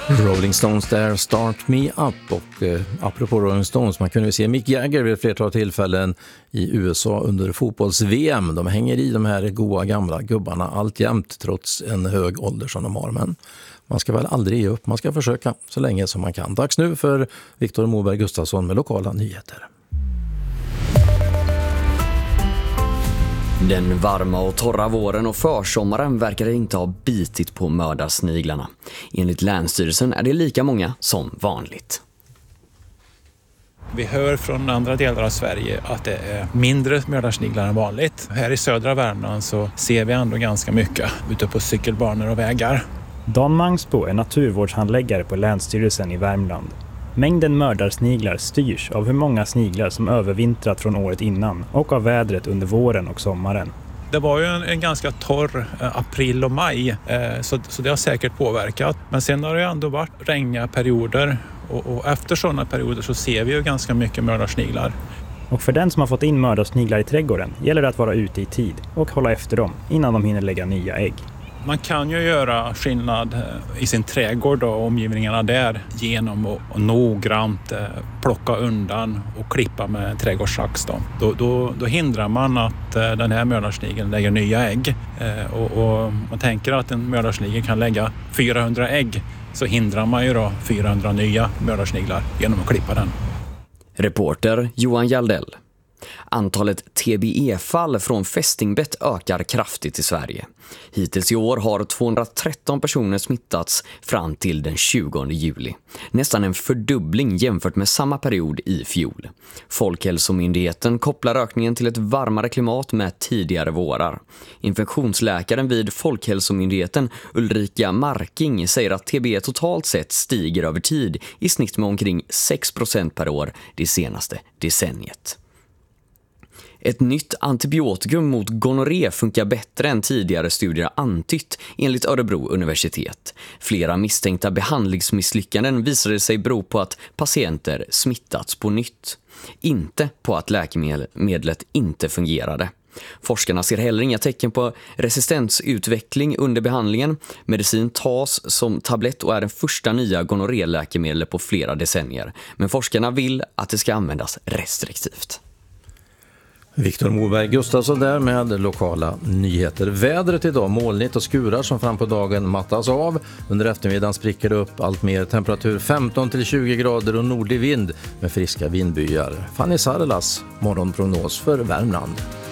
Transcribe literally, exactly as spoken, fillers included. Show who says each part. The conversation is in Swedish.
Speaker 1: Rolling Stones där, Start Me Up. Och eh, apropå Rolling Stones, man kunde se Mick Jagger vid ett flertal tillfällen i U S A under fotbolls-V M. De hänger i de här goa gamla gubbarna alltjämt trots en hög ålder som de har. Men man ska väl aldrig ge upp, man ska försöka så länge som man kan. Dags nu för Viktor Moberg Gustafsson med lokala nyheter.
Speaker 2: Den varma och torra våren och försommaren verkar inte ha bitit på mördarsniglarna. Enligt Länsstyrelsen är det lika många som vanligt.
Speaker 3: Vi hör från andra delar av Sverige att det är mindre mördarsniglar än vanligt. Här i södra Värmland så ser vi ändå ganska mycket ute på cykelbanor och vägar.
Speaker 4: Dan Mangsbo är naturvårdshandläggare på Länsstyrelsen i Värmland. Mängden mördarsniglar styrs av hur många sniglar som övervintrat från året innan och av vädret under våren och sommaren.
Speaker 3: Det var ju en, en ganska torr eh, april och maj eh, så, så det har säkert påverkat. Men sen har det ändå varit regniga perioder och, och efter sådana perioder så ser vi ju ganska mycket mördarsniglar.
Speaker 4: Och för den som har fått in mördarsniglar i trädgården gäller det att vara ute i tid och hålla efter dem innan de hinner lägga nya ägg.
Speaker 3: Man kan ju göra skillnad i sin trädgård och omgivningarna där genom att och noggrant plocka undan och klippa med trädgårdssax. Då. Då, då, då hindrar man att den här mördarsnigeln lägger nya ägg. Och, och man tänker att en mördarsnigel kan lägga fyrahundra ägg, så hindrar man ju då fyrahundra nya mördarsniglar genom att klippa den.
Speaker 2: Reporter Johan Jaldell. Antalet T B E-fall från fästingbett ökar kraftigt i Sverige. Hittills i år har tvåhundratretton personer smittats fram till den tjugonde juli. Nästan en fördubbling jämfört med samma period i fjol. Folkhälsomyndigheten kopplar ökningen till ett varmare klimat med tidigare vårar. Infektionsläkaren vid Folkhälsomyndigheten Ulrika Marking säger att T B E totalt sett stiger över tid i snitt med omkring sex procent per år det senaste decenniet. Ett nytt antibiotikum mot gonorré funkar bättre än tidigare studier antytt enligt Örebro universitet. Flera misstänkta behandlingsmisslyckanden visade sig bero på att patienter smittats på nytt. Inte på att läkemedlet inte fungerade. Forskarna ser heller inga tecken på resistensutveckling under behandlingen. Medicin tas som tablett och är den första nya gonorré-läkemedlet på flera decennier. Men forskarna vill att det ska användas restriktivt.
Speaker 1: Viktor Moberg Gustafsson där med lokala nyheter. Vädret idag molnigt och skurar som fram på dagen mattas av. Under eftermiddagen spricker det upp allt mer, temperatur femton till tjugo grader och nordlig vind med friska vindbyar. Fanny Sarlas morgonprognos för Värmland.